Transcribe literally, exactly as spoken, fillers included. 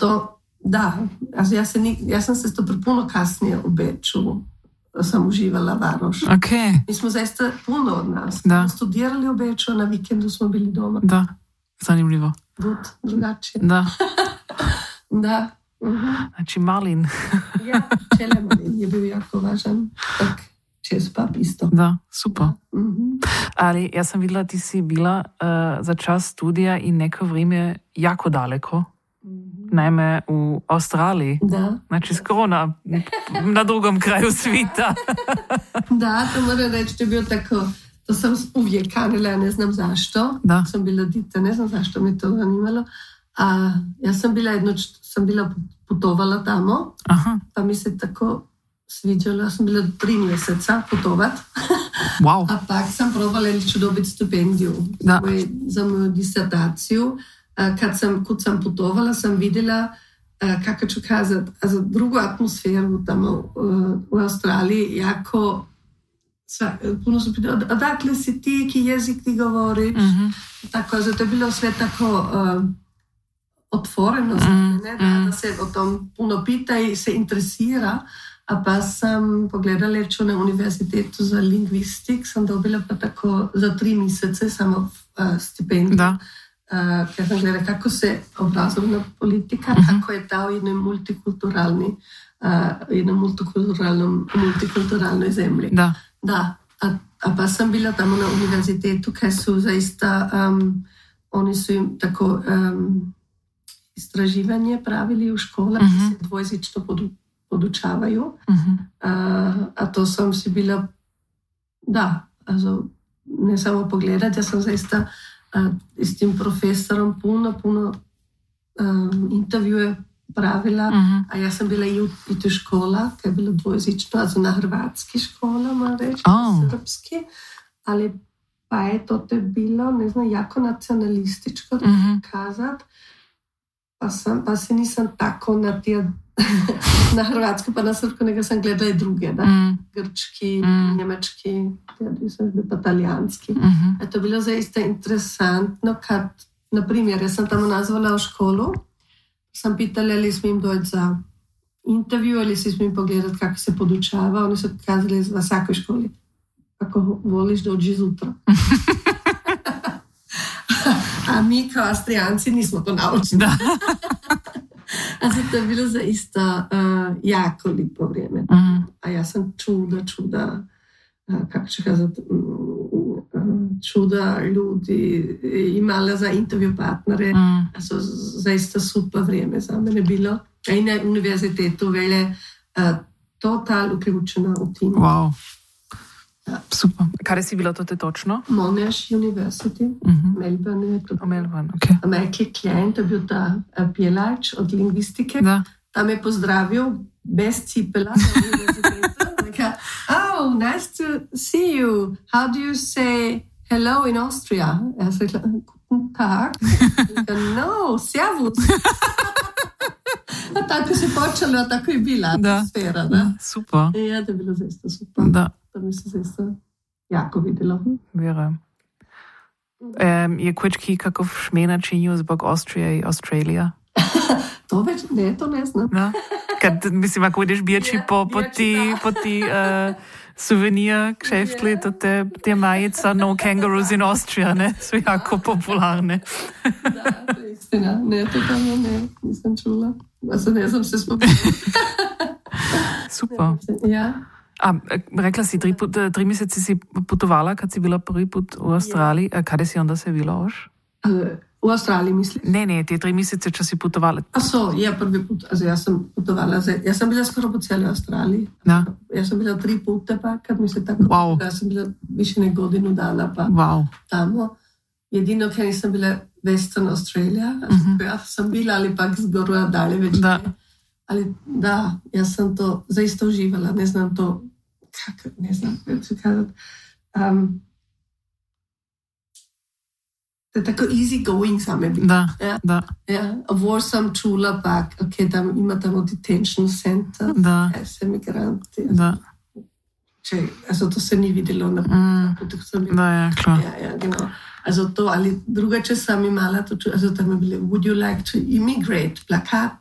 to, da, also jaz, se ni, jaz sem se to prepuno kasnije v Beču, sem uživala Varoš. Okay. Mi smo zaista puno od nas. Da. Studirali v Beču, na vikendu smo bili doma. Da, zanimljivo. Bud, drugače. Da. Da. Uh-huh. Znači Malin. Ja, Čele Malin je bil jako važan. Tak, čez pap isto. Da, super. Uh-huh. Ali jaz sam videla, ti si bila uh, za čas studija in neko vrijeme jako daleko. Naime u Australiji. Da. Znači skoro na, na drugom kraju svita. Da, to moram reći, to je bio tako, to sam uvijek kanila, ne znam zašto. Da. Sam bila dita, ne znam zašto mi to zanimalo. A ja sam bila jedno, sam bila putovala tamo, Aha. pa mi se tako sviđalo, ja sam bila tri mjeseca putovat. Wow. A pak sam probala ili ću dobiti stipendiju Da. Moj, za moju disertaciju. Kad sam, kud sam putovala, sam vidjela, kako ću kazati, also drugu atmosferu tamo u Australiji, jako, sva, puno su pitali, odakle si ti, ki jezik ti govoriš, Mm-hmm. tako, also to je bilo sve tako uh, otvoreno, mm-hmm. ne, da, da se o tom puno pita i se interesira, a pa sam pogledala lečo na univerzitetu za lingvistik, sam dobila pa tako za tri mjesece samo uh, stipendiju. Da. Uh, ker sam gledala kako se obrazovna politika, uh-huh. kako je ta u jednoj multikulturalni, uh, jednoj multikulturalnom, multikulturalnoj zemlji. Da. Da, a, a pa sam bila tamo na univerzitetu, kaj su zaista, um, oni su im tako um, istraživanje pravili u školama, uh-huh. se dvojezično podu, podučavaju, uh-huh. uh, a to sam si bila, da, also, ne samo pogledati, ja sam zaista Uh, s tim profesorom puno, puno um, intervjue pravila, uh-huh. a ja sam bila i u, i tu škola, koja je bila dvojezično, also na hrvatski škola, moram reći, oh. srpski, ali pa je to te bilo, ne znam, jako nacionalističko, da uh-huh. kazat, pa, sam, pa se nisam tako na tija na hrvatsku pa na srpsku, nego sam gledala i druge, da? Mm. Grčki, mm. njemački, pa talijanski. Mm-hmm. A to je bilo zaista interesantno, kad, na primjer, ja sam tamo nazvala u školu, sam pitala ali smijem doći za intervju, ali si smijem pogledati kako se podučava. Oni su kazali na svakoj školi, ako voliš dođi zutra. A mi kao Austrijanci nismo to naučili. Da. Also to je bilo zaista uh, jako lipo vrijeme. Mm. A ja sam čuda, čuda, uh, kako ću kazati, uh, čuda ljudi imala za intervju partnere. Mm. Also zaista super vrijeme za mene bilo. A i na univerzitetu vele uh, total uključena u tim. Wow. Ja. Super. Kaj si bila to te točno? Monash University, mm-hmm. Melbourne. O Melbourne, ok. A Michael Klein, to je bil ta pjelač od lingvistike. Da. Tam je pozdravil bez cipela na univerzitetu. Reka, oh, nice to see you. How do you say hello in Austria? Ja sam rekla, guten Tag. Reka, no, servus. A tako se počelo, a tako je bila atmosfera. Da. Da, super. Ja, to je bilo zaista super. Da. To mi se zaista jako videlo. Vjerujem. Um, je kvečki kakov šmena činju zbog Austrije i Australija? To već, ne, to ne znam. Da? Kad, mislim, ako ideš bjeći ja, po, po ti, po ti uh, souvenir kšeftli, yeah. to te, te majica No Kangaroos in Austria, ne, su jako popularne. Da, to je istina. Ne, to tamo ne, nisam čula. Also ne znam se spomenuti. Super. Ja. A rekla si, tri, put, tri mjeseci si putovala, kad si bila prvi put u Australiji. A kada si onda se bila još? U Australiji, misliš? Ne, ne, te tri mjesece čo si putovala. A so, ja prvi put, also ja sam putovala, za, ja sam bila skoro po cijeloj Australiji. Da. Ja sam bila tri puta pa, kad mi se tako... Wow. Ja sam bila više ne godinu dana pa wow. tamo. Jedino kad nisam bila Western Australia, also mm-hmm. ja sam bila, ali pak zgorila dalje već da. Ne. Ali da, ja sam to zaista uživala, ne znam to, kako, ne znam, kako ću kazati. Um, to je tako easy going same biti. Da, ja? da. Ja, obwohl sam čula pak, ok, tam ima tamo detention center, da. se migranti. Da. Če, also to se ni videlo na mm. putu, sam Da, ja, klar. Ja, ja, genau. Also to, ali drugače sam imala to, also tam je bilo, would you like to immigrate, plakat,